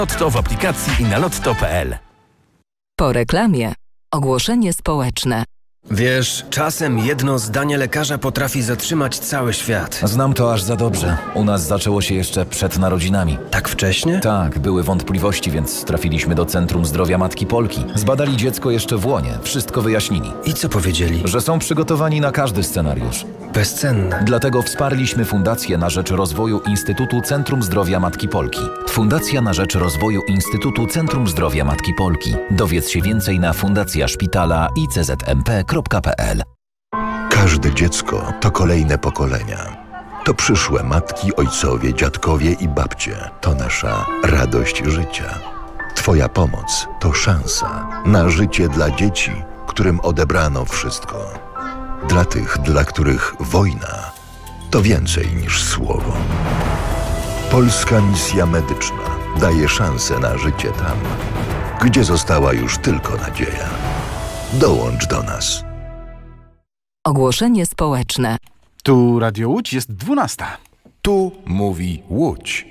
Lotto w aplikacji i na lotto.pl. Po reklamie. Ogłoszenie społeczne. Wiesz, czasem jedno zdanie lekarza potrafi zatrzymać cały świat. Znam to aż za dobrze. U nas zaczęło się jeszcze przed narodzinami. Tak wcześnie? Tak, były wątpliwości, więc trafiliśmy do Centrum Zdrowia Matki Polki. Zbadali dziecko jeszcze w łonie, wszystko wyjaśnili. I co powiedzieli? Że są przygotowani na każdy scenariusz. Bezcenne. Dlatego wsparliśmy Fundację na rzecz rozwoju Instytutu Centrum Zdrowia Matki Polki. Fundacja na rzecz rozwoju Instytutu Centrum Zdrowia Matki Polki. Dowiedz się więcej na fundacjaszpitala.iczmp.pl. Każde dziecko to kolejne pokolenia. To przyszłe matki, ojcowie, dziadkowie i babcie. To nasza radość życia. Twoja pomoc to szansa na życie dla dzieci, którym odebrano wszystko. Dla tych, dla których wojna to więcej niż słowo. Polska Misja Medyczna daje szansę na życie tam, gdzie została już tylko nadzieja. Dołącz do nas. Ogłoszenie społeczne. Tu Radio Łódź, jest 12. Tu mówi Łódź.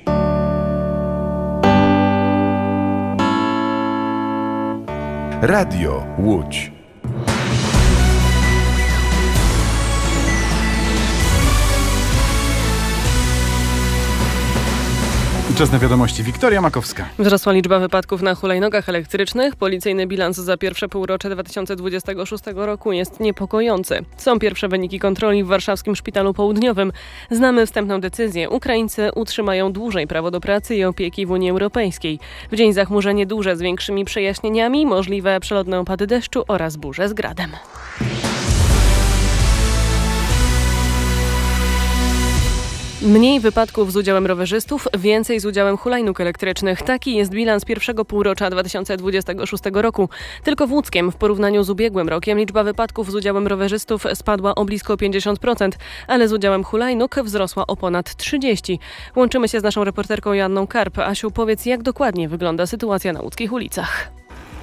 Radio Łódź. Czas na wiadomości. Wiktoria Makowska. Wzrosła liczba wypadków na hulajnogach elektrycznych. Policyjny bilans za pierwsze półrocze 2026 roku jest niepokojący. Są pierwsze wyniki kontroli w warszawskim Szpitalu Południowym. Znamy wstępną decyzję. Ukraińcy utrzymają dłużej prawo do pracy i opieki w Unii Europejskiej. W dzień zachmurzenie duże z większymi przejaśnieniami, możliwe przelotne opady deszczu oraz burze z gradem. Mniej wypadków z udziałem rowerzystów, więcej z udziałem hulajnóg elektrycznych. Taki jest bilans pierwszego półrocza 2026 roku. Tylko w Łódzkiem w porównaniu z ubiegłym rokiem liczba wypadków z udziałem rowerzystów spadła o blisko 50%, ale z udziałem hulajnóg wzrosła o ponad 30%. Łączymy się z naszą reporterką Joanną Karp. Asiu, powiedz, jak dokładnie wygląda sytuacja na łódzkich ulicach?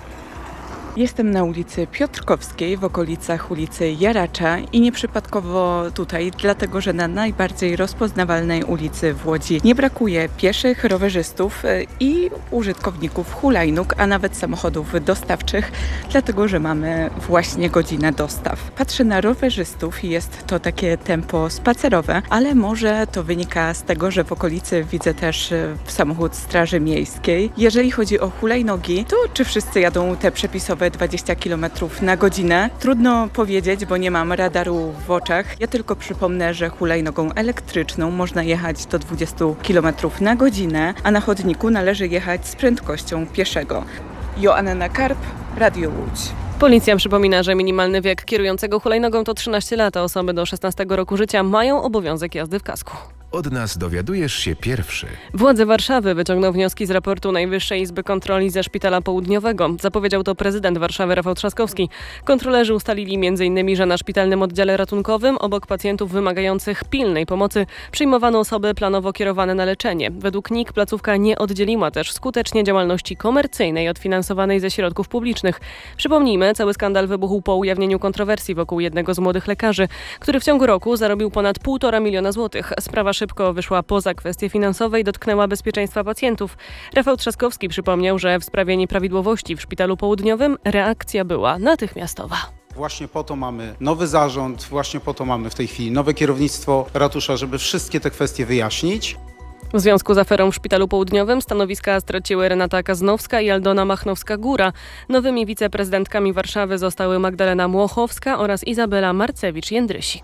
Jestem na ulicy Piotrkowskiej w okolicach ulicy Jaracza i nieprzypadkowo tutaj, dlatego że na najbardziej rozpoznawalnej ulicy w Łodzi nie brakuje pieszych, rowerzystów i użytkowników hulajnóg, a nawet samochodów dostawczych, dlatego że mamy właśnie godzinę dostaw. Patrzę na rowerzystów i jest to takie tempo spacerowe, ale może to wynika z tego, że w okolicy widzę też samochód Straży Miejskiej. Jeżeli chodzi o hulajnogi, to czy wszyscy jadą te przepisowe 20 km na godzinę? Trudno powiedzieć, bo nie mam radaru w oczach. Ja tylko przypomnę, że hulajnogą elektryczną można jechać do 20 km na godzinę, a na chodniku należy jechać z prędkością pieszego. Joanna Karp, Radio Łódź. Policja przypomina, że minimalny wiek kierującego hulajnogą to 13 lat, a osoby do 16 roku życia mają obowiązek jazdy w kasku. Od nas dowiadujesz się pierwszy. Władze Warszawy wyciągną wnioski z raportu Najwyższej Izby Kontroli ze Szpitala Południowego. Zapowiedział to prezydent Warszawy Rafał Trzaskowski. Kontrolerzy ustalili m.in., że na szpitalnym oddziale ratunkowym obok pacjentów wymagających pilnej pomocy przyjmowano osoby planowo kierowane na leczenie. Według NIK placówka nie oddzieliła też skutecznie działalności komercyjnej od finansowanej ze środków publicznych. Przypomnijmy, cały skandal wybuchł po ujawnieniu kontrowersji wokół jednego z młodych lekarzy, który w ciągu roku zarobił ponad 1,5 miliona złotych. Sprawa szybko wyszła poza kwestie finansowe i dotknęła bezpieczeństwa pacjentów. Rafał Trzaskowski przypomniał, że w sprawie nieprawidłowości w Szpitalu Południowym reakcja była natychmiastowa. Właśnie po to mamy nowy zarząd, właśnie po to mamy w tej chwili nowe kierownictwo ratusza, żeby wszystkie te kwestie wyjaśnić. W związku z aferą w Szpitalu Południowym stanowiska straciły Renata Kaznowska i Aldona Machnowska-Góra. Nowymi wiceprezydentkami Warszawy zostały Magdalena Młochowska oraz Izabela Marcewicz-Jędrysik.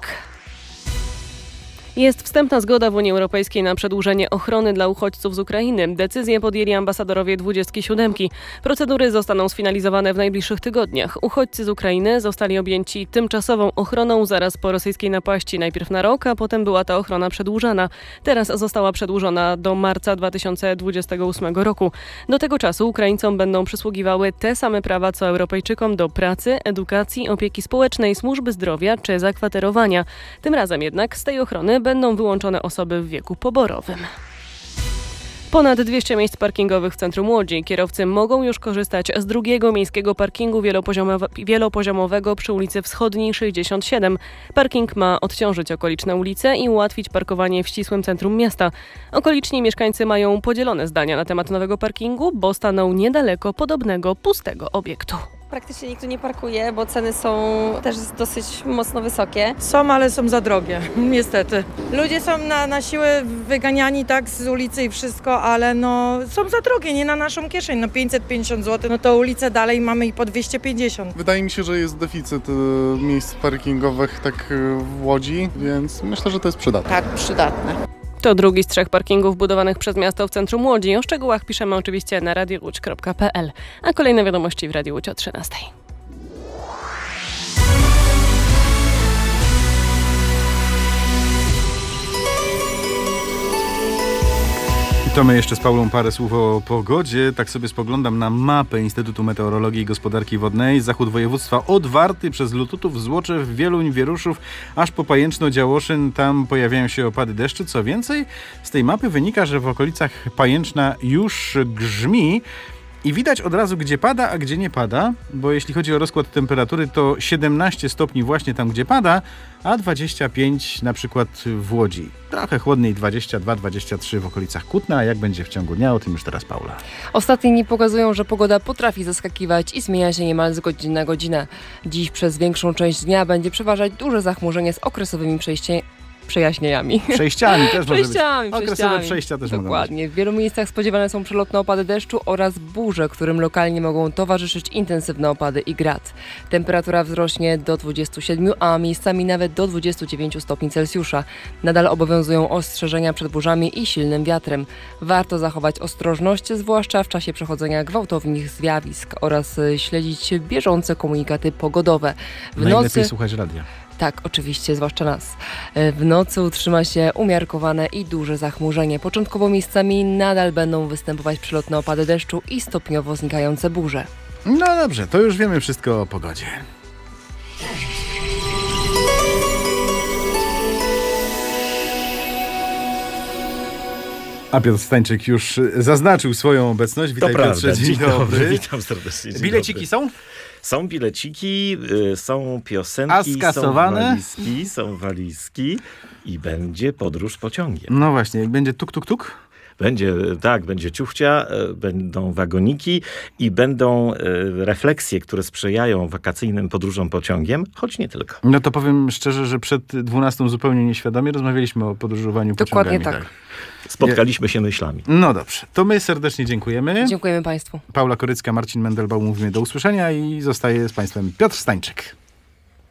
Jest wstępna zgoda w Unii Europejskiej na przedłużenie ochrony dla uchodźców z Ukrainy. Decyzję podjęli ambasadorowie 27. Procedury zostaną sfinalizowane w najbliższych tygodniach. Uchodźcy z Ukrainy zostali objęci tymczasową ochroną zaraz po rosyjskiej napaści. Najpierw na rok, a potem była ta ochrona przedłużana. Teraz została przedłużona do marca 2028 roku. Do tego czasu Ukraińcom będą przysługiwały te same prawa co Europejczykom do pracy, edukacji, opieki społecznej, służby zdrowia czy zakwaterowania. Tym razem jednak z tej ochrony będą wyłączone osoby w wieku poborowym. Ponad 200 miejsc parkingowych w centrum Łodzi. Kierowcy mogą już korzystać z drugiego miejskiego parkingu wielopoziomowego przy ulicy Wschodniej 67. Parking ma odciążyć okoliczne ulice i ułatwić parkowanie w ścisłym centrum miasta. Okoliczni mieszkańcy mają podzielone zdania na temat nowego parkingu, bo stanął niedaleko podobnego pustego obiektu. Praktycznie nikt tu nie parkuje, bo ceny są też dosyć mocno wysokie. Są, ale są za drogie, niestety. Ludzie są na siłę wyganiani tak z ulicy i wszystko, ale no są za drogie, nie na naszą kieszeń. No 550 zł, no to ulicę dalej mamy i po 250. Wydaje mi się, że jest deficyt miejsc parkingowych tak w Łodzi, więc myślę, że to jest przydatne. Tak, przydatne. To drugi z 3 parkingów budowanych przez miasto w centrum Łodzi. O szczegółach piszemy oczywiście na radiowłódź.pl. A kolejne wiadomości w Radiu Łódź o 13:00. To my jeszcze z Paulą parę słów o pogodzie. Tak sobie spoglądam na mapę Instytutu Meteorologii i Gospodarki Wodnej. Zachód województwa od Warty przez Lututów, Złoczew, Wieluń, Wieruszów, aż po Pajęczno, Działoszyn. Tam pojawiają się opady deszczu. Co więcej, z tej mapy wynika, że w okolicach Pajęczna już grzmi. I widać od razu, gdzie pada, a gdzie nie pada, bo jeśli chodzi o rozkład temperatury, to 17 stopni właśnie tam, gdzie pada, a 25 na przykład w Łodzi. Trochę chłodniej, 22-23 w okolicach Kutna, a jak będzie w ciągu dnia, o tym już teraz Paula. Ostatnie dni pokazują, że pogoda potrafi zaskakiwać i zmienia się niemal z godziny na godzinę. Dziś przez większą część dnia będzie przeważać duże zachmurzenie z okresowymi przejaśnieniami. Przejściami też może być. Okresowe przejścia też mogą być. Dokładnie. W wielu miejscach spodziewane są przelotne opady deszczu oraz burze, którym lokalnie mogą towarzyszyć intensywne opady i grad. Temperatura wzrośnie do 27, a miejscami nawet do 29 stopni Celsjusza. Nadal obowiązują ostrzeżenia przed burzami i silnym wiatrem. Warto zachować ostrożność, zwłaszcza w czasie przechodzenia gwałtownych zjawisk oraz śledzić bieżące komunikaty pogodowe. Najlepiej słuchać radia. Tak, oczywiście, zwłaszcza nas. W nocy utrzyma się umiarkowane i duże zachmurzenie. Początkowo miejscami nadal będą występować przelotne opady deszczu i stopniowo znikające burze. No dobrze, to już wiemy wszystko o pogodzie. A Piotr Stańczyk już zaznaczył swoją obecność. Witaj, to Piotrze, prawda. Dzień dobry. Witam serdecznie. Bileciki są? Są bileciki, są piosenki, a skasowane? są walizki i będzie podróż pociągiem. No właśnie, jak będzie tuk. Będzie ciuchcia, będą wagoniki i będą refleksje, które sprzyjają wakacyjnym podróżom pociągiem, choć nie tylko. No to powiem szczerze, że przed 12 zupełnie nieświadomie rozmawialiśmy o podróżowaniu pociągami. Dokładnie tak. Spotkaliśmy się myślami. No dobrze, to my serdecznie dziękujemy. Dziękujemy Państwu. Paula Korycka, Marcin Mendelbaum, mówimy do usłyszenia i zostaje z Państwem Piotr Stańczyk.